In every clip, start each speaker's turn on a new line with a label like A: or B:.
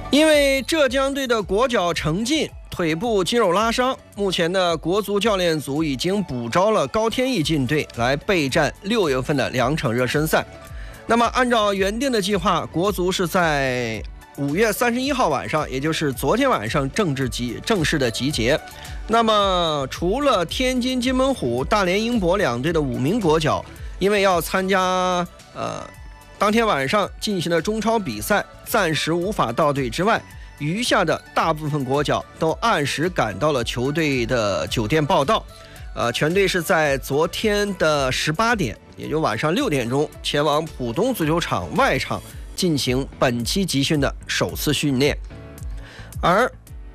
A: 因为浙江队的国脚程进腿部肌肉拉伤，目前的国足教练组已经补招了高天意进队来备战6月份的2场热身赛。那么按照原定的计划，国足是在5月31号晚上，也就是昨天晚上正式的集结。那么除了天津津门虎、大连英博两队的5名国脚，因为要参加当天晚上进行的中超比赛，暂时无法到队之外，余下的大部分国脚都按时赶到了球队的酒店报到。全队是在昨天的18点，也就晚上6点钟，前往浦东足球场外场进行本期集训的首次训练。而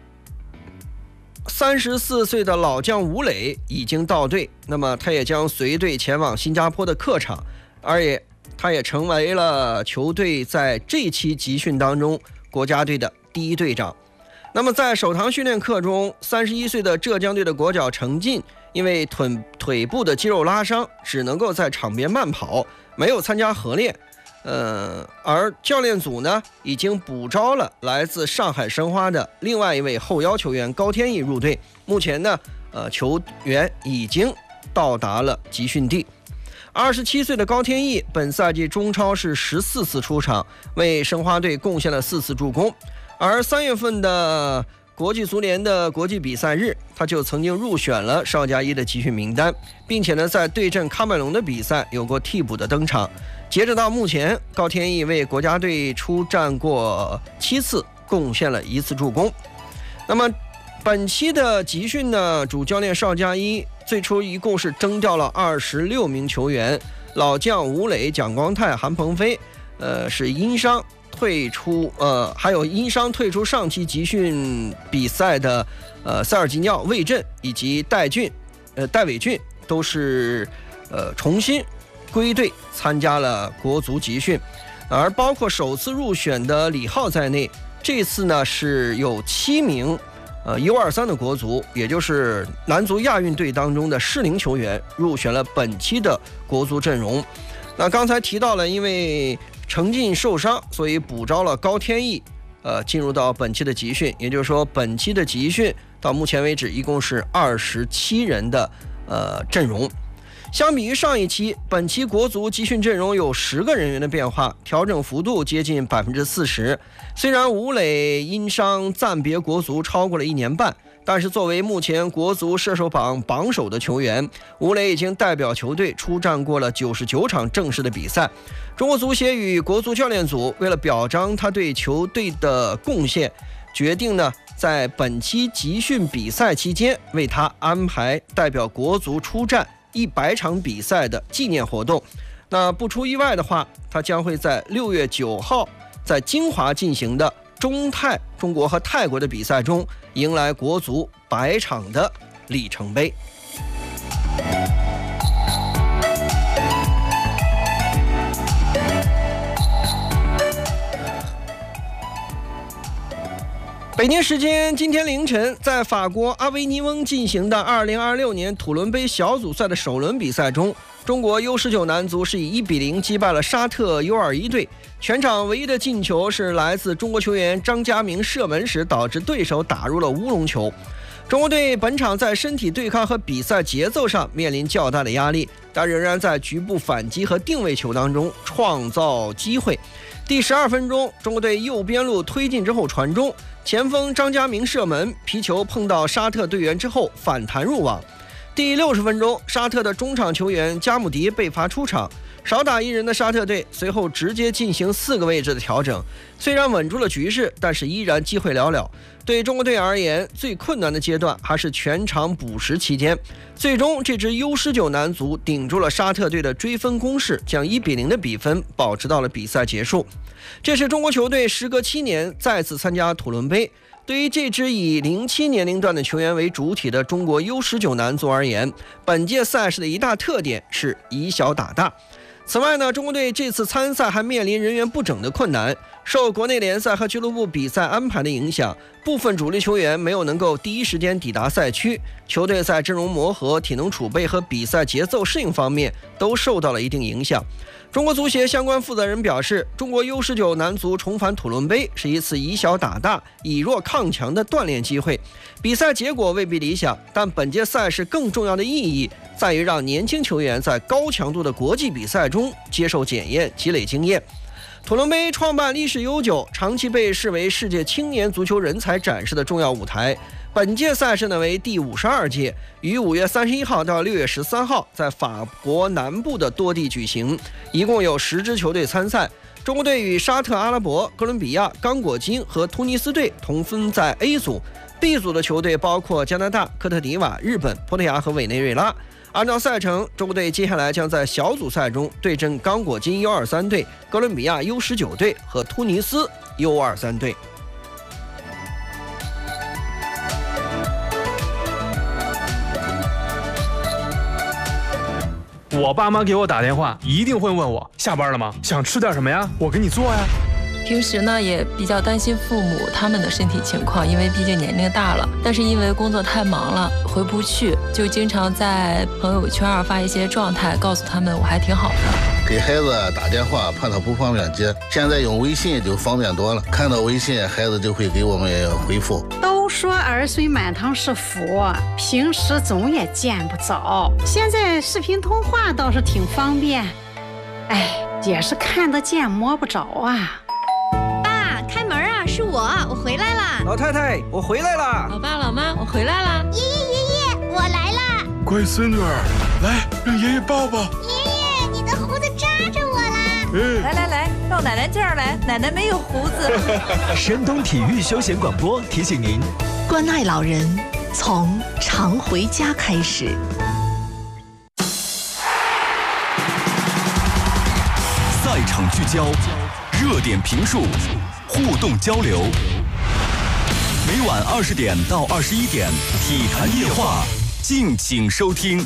A: 34岁的老将吴磊已经到队，那么他也将随队前往新加坡的客场，他也成为了球队在这期集训当中国家队的第一队长。那么在首堂训练课中，31岁的浙江队的国脚程进因为腿部的肌肉拉伤，只能够在场边慢跑，没有参加合练。而教练组呢已经补招了来自上海申花的另外一位后腰球员高天意入队。目前呢，球员已经到达了集训地。27岁的高天意本赛季中超是14次出场，为申花队贡献了4次助攻。而3月份的国际足联的国际比赛日，他就曾经入选了少加一的集训名单，并且呢在对阵喀麦隆的比赛有过替补的登场。截止到目前，高天意为国家队出战过7次，贡献了1次助攻。那么本期的集训呢，主教练邵佳一最初一共是征调了26名球员，老将吴磊、蒋光太、韩鹏飞，是因伤退出，还有因伤退出上期集训比赛的塞尔吉尼奥、魏震以及戴伟俊都是重新归队参加了国足集训，而包括首次入选的李浩在内，这次呢是有7名U23的国足，也就是男足亚运队当中的适龄球员入选了本期的国足阵容。那刚才提到了，因为程进受伤，所以补招了高天意，进入到本期的集训。也就是说，本期的集训到目前为止一共是27人的阵容。相比于上一期，本期国足集训阵容有10个人员的变化，调整幅度接近40%。虽然吴磊因伤暂别国足超过了1年半，但是作为目前国足射手榜首的球员，吴磊已经代表球队出战过了99场正式的比赛。中国足协与国足教练组为了表彰他对球队的贡献，决定呢在本期集训比赛期间为他安排代表国足出战100场比赛的纪念活动。那不出意外的话，他将会在6月9号在金华进行的中国和泰国的比赛中迎来国足100场的里程碑。北京时间今天凌晨，在法国阿维尼翁进行的2026年土伦杯小组赛的首轮比赛中，中国 U19 男足是以1-0击败了沙特 U21 队。全场唯一的进球是来自中国球员张家明射门时导致对手打入了乌龙球。中国队本场在身体对抗和比赛节奏上面临较大的压力，但仍然在局部反击和定位球当中创造机会。第12分钟，中国队右边路推进之后传中，前锋张家明射门，皮球碰到沙特队员之后反弹入网。第60分钟，沙特的中场球员加姆迪被罚出场，少打1人的沙特队随后直接进行4个位置的调整，虽然稳住了局势，但是依然机会寥寥。对中国队而言，最困难的阶段还是全场补时期间。最终，这支 U19 男足顶住了沙特队的追分攻势，将1-0的比分保持到了比赛结束。这是中国球队时隔7年再次参加土伦杯。对于这支以07年龄段的球员为主体的中国 U19 男足而言，本届赛事的一大特点是以小打大。此外呢，中国队这次参赛还面临人员不整的困难，受国内联赛和俱乐部比赛安排的影响，部分主力球员没有能够第一时间抵达赛区，球队在阵容磨合、体能储备和比赛节奏适应方面都受到了一定影响。 中国足协相关负责人表示，中国 U19 男足重返土伦杯是一次以小打大、以弱抗强的锻炼机会。比赛结果未必理想，但本届赛事更重要的意义在于让年轻球员在高强度的国际比赛中接受检验，积累经验。土伦杯创办历史悠久，长期被视为世界青年足球人才展示的重要舞台。本届赛事呢为第52届，于5月31号到6月13号在法国南部的多地举行，一共有10支球队参赛。中国队与沙特阿拉伯、哥伦比亚、刚果金和突尼斯队同分在 A 组。B 组的球队包括加拿大、科特迪瓦、日本、葡萄牙和委内瑞拉。按照赛程，中国队接下来将在小组赛中对阵刚果金 U23 队、哥伦比亚 U19 队和突尼斯 U23 队。
B: 我爸妈给我打电话，一定会问我下班了吗？想吃点什么呀？我给你做呀。
C: 平时呢也比较担心父母他们的身体情况，因为毕竟年龄大了，但是因为工作太忙了回不去，就经常在朋友圈发一些状态，告诉他们我还挺好的。
D: 给孩子打电话怕他不方便接，现在用微信就方便多了，看到微信孩子就会给我们回复。
E: 都说儿孙满堂是福，平时总也见不着，现在视频通话倒是挺方便，也是看得见摸不着啊。
F: 开门啊，是我回来啦。
A: 老太太，我回来啦。
C: 老爸老妈，我回来啦。
F: 爷爷，我来啦。
G: 乖孙女儿，来让爷爷抱抱。
F: 爷爷，你的胡子扎着我啦。
H: 来，到奶奶这儿来，奶奶没有胡子。
I: 山东体育休闲广播提醒您，
J: 关爱老人从常回家开始。
I: 赛场聚焦，热点评述，互动交流。每晚20点到21点，体坛夜话，敬请收听。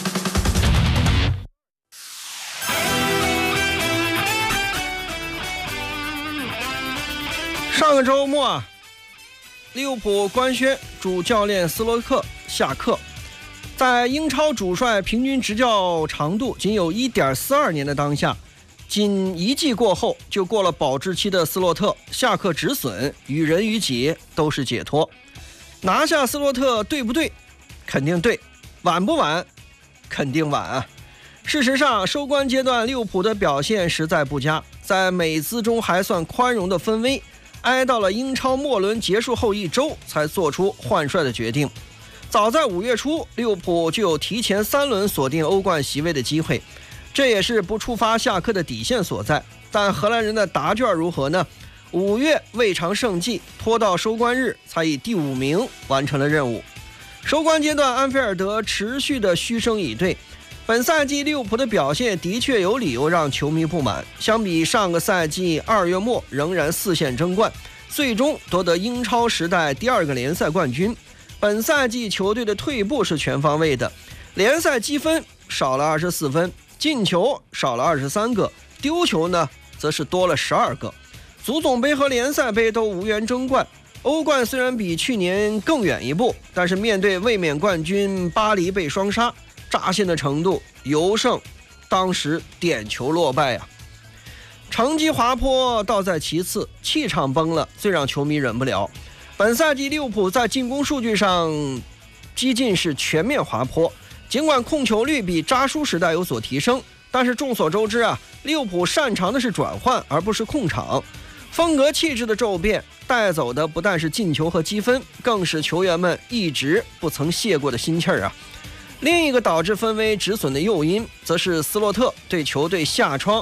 A: 上个周末，利物浦官宣主教练斯洛特下课。在英超主帅平均执教长度仅有 1.42 年的当下，仅一季过后就过了保质期的斯洛特下课止损，于人于己都是解脱。拿下斯洛特对不对？肯定对。晚不晚？肯定晚啊。事实上，收官阶段利物浦的表现实在不佳，在美资中还算宽容的分威，挨到了英超末轮结束后1周才做出换帅的决定。早在5月初，利物浦就有提前3轮锁定欧冠席位的机会，这也是不触发下课的底线所在。但荷兰人的答卷如何呢？5月未尝胜绩，拖到收官日才以第5名完成了任务。收官阶段，安菲尔德持续的嘘声以对。本赛季利物浦的表现的确有理由让球迷不满，相比上个赛季2月末仍然4线争冠，最终夺得英超时代第2个联赛冠军。本赛季球队的退步是全方位的，联赛积分少了24分，进球少了23个，丢球呢则是多了12个。足总杯和联赛杯都无缘争冠，欧冠虽然比去年更远一步，但是面对卫冕冠军巴黎被双杀，扎心的程度尤胜当时点球落败啊。成绩滑坡倒在其次，气场崩了最让球迷忍不了。本赛季利物浦在进攻数据上几近是全面滑坡，尽管控球率比扎叔时代有所提升，但是众所周知啊，利物浦擅长的是转换而不是控场，风格气质的骤变带走的不但是进球和积分，更是球员们一直不曾泄过的心气儿啊。另一个导致分威止损的诱因，则是斯洛特对球队下窗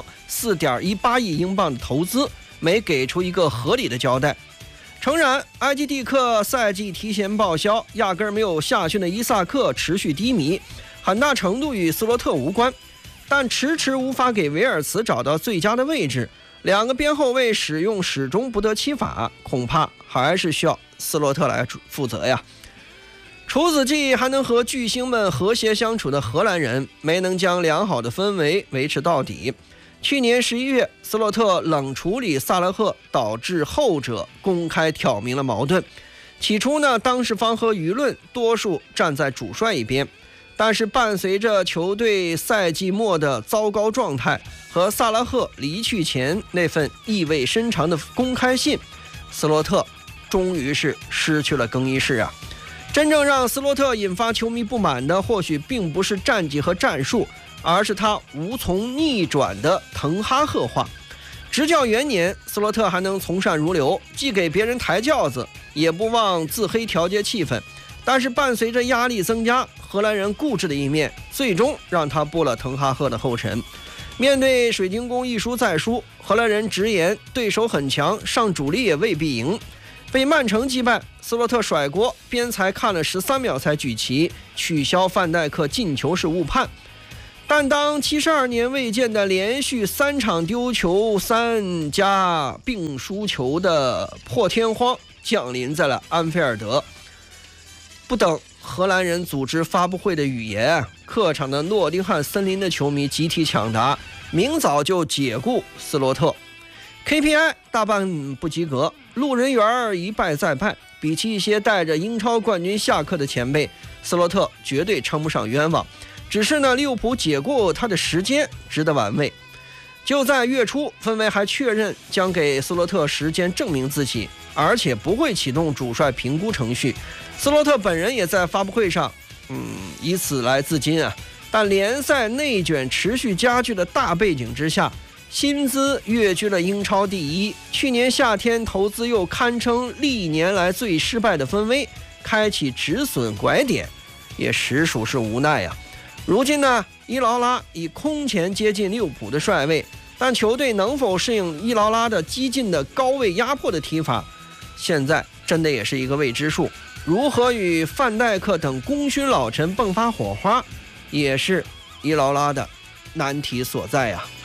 A: 4.18 亿英镑的投资没给出一个合理的交代。诚然，埃及蒂克赛季提前报销，压根没有夏训的伊萨克持续低迷，很大程度与斯洛特无关，但迟迟无法给维尔茨找到最佳的位置，两个边后卫使用始终不得其法，恐怕还是需要斯洛特来负责呀。除此季还能和巨星们和谐相处的荷兰人，没能将良好的氛围维持到底。去年11月，斯洛特冷处理萨拉赫，导致后者公开挑明了矛盾。起初呢，当事方和舆论多数站在主帅一边， 但是伴随着球队赛季末的糟糕状态和萨拉赫离去前那份意味深长的公开信，斯洛特终于是失去了更衣室啊！真正让斯洛特引发球迷不满的，或许并不是战绩和战术，而是他无从逆转的滕哈赫化。执教元年，斯洛特还能从善如流，既给别人抬轿子，也不忘自黑调节气氛。但是伴随着压力增加，荷兰人固执的一面最终让他步了滕哈赫的后尘。面对水晶宫一输再输，荷兰人直言对手很强，上主力也未必赢。被曼城击败，斯洛特甩锅，边裁看了13秒才举旗，取消范戴克进球是误判。但当72年未见的连续3场丢球3加并输球的破天荒降临在了安菲尔德，不等荷兰人组织发布会的语言，客场的诺丁汉森林的球迷集体抢答，明早就解雇斯洛特。KPI 大半不及格，路人缘一败再败，比起一些带着英超冠军下课的前辈，斯洛特绝对称不上冤枉。只是呢，利物浦解雇他的时间值得玩味。就在月初，氛围还确认将给斯洛特时间证明自己，而且不会启动主帅评估程序。斯洛特本人也在发布会上，以此来自矜啊。但联赛内卷持续加剧的大背景之下，薪资跃居了英超第一。去年夏天投资又堪称历年来最失败的氛围，开启止损拐点，也实属是无奈啊。如今呢，伊劳拉以空前接近利物浦的帅位，但球队能否适应伊劳拉的激进的高位压迫的踢法，现在真的也是一个未知数。如何与范戴克等功勋老臣迸发火花，也是伊劳拉的难题所在呀。